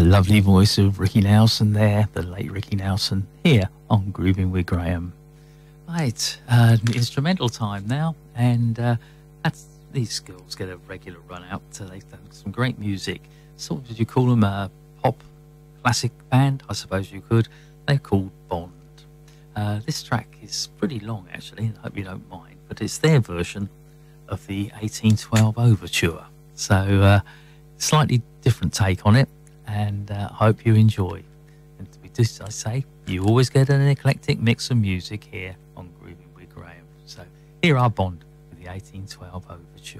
lovely voice of Ricky Nelson there, the late Ricky Nelson, here on Grooving with Graham. Right, instrumental time now, and these girls get a regular run out. They've done some great music. Sort of, did you call them a pop classic band? I suppose you could. They're called Bond. This track is pretty long, actually. I hope you don't mind, but it's their version of the 1812 Overture. So, slightly different take on it, and I hope you enjoy. And as I say, you always get an eclectic mix of music here on Grooving with Graham. So here are Bond with the 1812 Overture.